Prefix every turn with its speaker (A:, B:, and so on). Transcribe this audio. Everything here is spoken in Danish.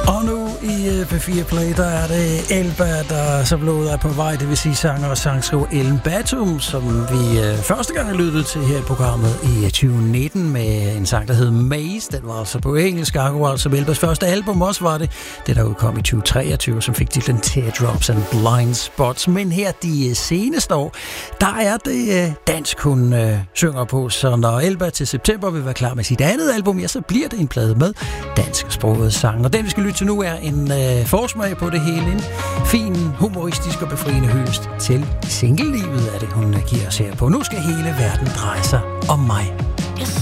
A: Og nu i P4 Play, der er det Elba, der så blodet er på vej, det vil sige sanger og sangskriver Ellen Batum, som vi første gang lyttede til her i programmet i 2019 med en sang, der hed Maze. Den var altså på engelsk, akkurat som Elbas første album også var det. Det der udkom i 2023, som fik titlen Teardrops and Blind Spots. Men her de seneste år, der er det dansk, hun synger på. Så når Elba til september vil være klar med sit andet album, ja, så bliver det en plade med dansksproget sang. Og den vi skal lytte til nu er en forsmag på det hele. En fin, humoristisk og befriende hyldest til single-livet, er det, hun giver os her på. Nu skal hele verden dreje sig om mig.